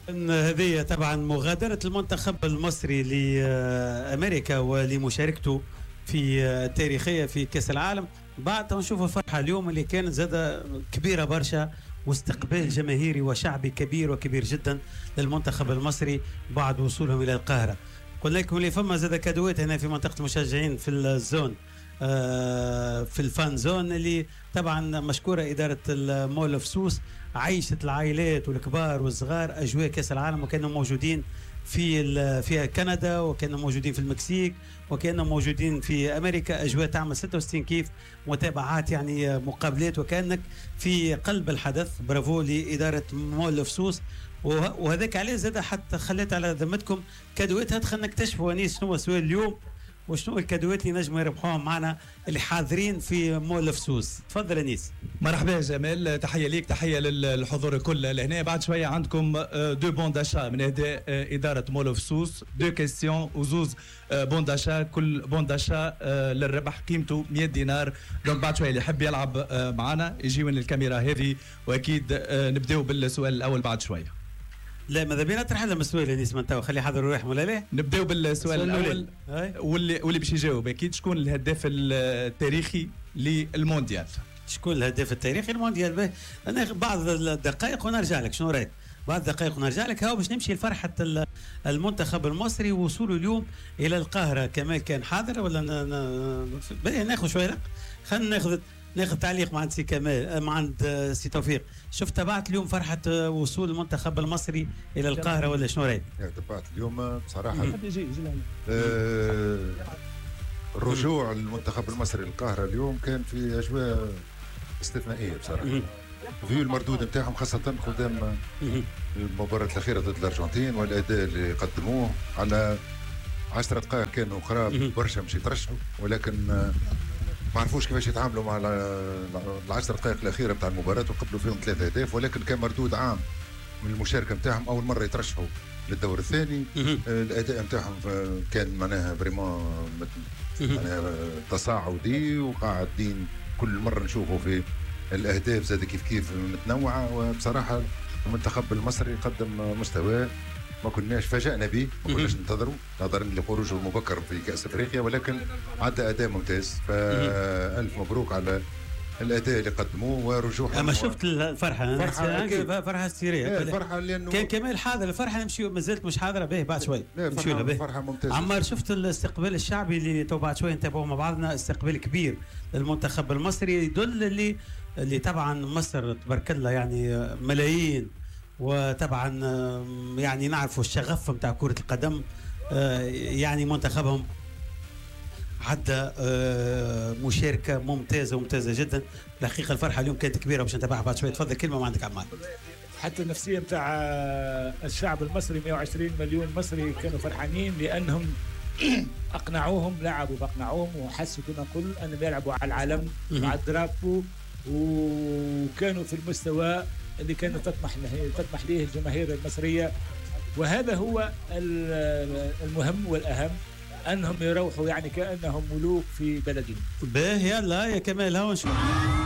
هذه طبعا مغادرة المنتخب المصري لأمريكا ولمشاركته في التاريخية في كأس العالم. بعد نشوف الفرحة اليوم اللي كانت زادة كبيرة برشا، واستقبال جماهيري وشعبي كبير وكبير جدا للمنتخب المصري بعد وصولهم إلى القاهرة. قلنا لكم اللي فما زاد كادوات هنا في منطقة المشجعين في الزون، في الفان زون، اللي طبعا مشكورة إدارة المول اوف سوس، عيشت العائلات والكبار والصغار أجواء كأس العالم، وكانوا موجودين في كندا، وكانوا موجودين في المكسيك، وكانوا موجودين في أمريكا. أجواء تعمل 66 كيف متابعات، يعني مقابلات، وكأنك في قلب الحدث. برافو لإدارة مول اوف سوس. وهذاك عليه زاد حتى خليت على ذمتكم كادواتها. دخلنا نكتشفوا انيس شنو سؤال اليوم وشنو الكادوات اللي نجموا يربحوهم معنا اللي حاضرين في مول اوف سوس. تفضل انيس. مرحبا يا جمال، تحيه ليك، تحيه للحضور الكل لهنا. بعد شويه عندكم دو بون داشا من اداء اداره مول اوف سوس، دو كيستيون وزوز بون داشا، كل بون داشا للربح قيمته 100 دينار. دونك بعد شويه اللي يحب يلعب معنا يجي من الكاميرا هذه، واكيد نبداو بالسؤال الاول بعد شويه. لا ماذا بينا نطرح لهم السؤال اللي اسمه تو، خلي حاضر روح ولا لا. نبداو بالسؤال الاول واللي باش يجاوب اكيد شكون الهداف التاريخي للمونديال. شكون الهداف التاريخي للمونديال؟ به انا بعض الدقائق ونرجع لك. شنو رايك؟ بعض الدقائق ونرجع لك. هاو باش نمشي لفرحه المنتخب المصري وصوله اليوم الى القاهره. كمال كان حاضر ولا ناخذ شويه؟ خلينا ناخذ تعليق مع عند سي كمال، مع عند سي توفيق. شفت تبعت اليوم فرحه وصول المنتخب المصري الى القاهره ولا شنو رايك؟ تبعت اليوم بصراحه رجوع المنتخب المصري للقاهره اليوم كان في اجواء استثنائيه بصراحه. في المردود نتاعهم خاصه قدام المباراه الاخيره ضد الارجنتين، والاداء اللي قدموه على 10 دقائق كانوا قراب برشا مش يترشحوا، ولكن ما عرفوش كيفاش يتعاملوا مع ال10 دقائق الاخيره بتاع المباراه، وقبلوا فيهم 3 أهداف. ولكن كان مردود عام من المشاركه نتاعهم، اول مره يترشحوا للدور الثاني. الاداء نتاعهم كان معناها فريمون معناها تصاعدي، وقاعدين كل مره نشوفوا في الاهداف زاد كيف متنوعه. وبصراحه المنتخب المصري قدم مستوى ما كناش فاجأنا به، ما كناش ننتظروا نظرا لخروجه المبكر في كأس افريقيا، ولكن عدى اداء ممتاز. فالف مبروك على الاداء اللي قدموه ورجوعهم. اما شفت الفرحه، فرحه هستيريه. الفرحه لانه كان كمال حاضر الفرحه. نمشي ما زلت مش حاضره به بعد شوي نمشي لها به. فرحه ممتازه. عمار شفت الاستقبال الشعبي اللي تو بعد شوي نتابعوه مع بعضنا، استقبال كبير للمنتخب المصري، يدل اللي طبعا مصر تبارك الله يعني ملايين، وطبعا يعني نعرفوا الشغف نتاع كرة القدم. يعني منتخبهم عدى مشاركة ممتازة جدا. الحقيقة الفرحة اليوم كانت كبيرة باش نتابعها بعد شوية. تفضل كلمة ما عندك عمار. حتى النفسية نتاع الشعب المصري 120 مليون مصري كانوا فرحانين لأنهم أقنعوهم، لعبوا بأقنعوهم وحسوا كما نقول أنهم يلعبوا على العلم مع الدرابو، وكانوا في المستوى اللي كانت تطمح ليه الجماهير المصرية. وهذا هو المهم والأهم، أنهم يروحوا يعني كأنهم ملوك في بلدهم. باهي يلا يا كمال هاو نشوف.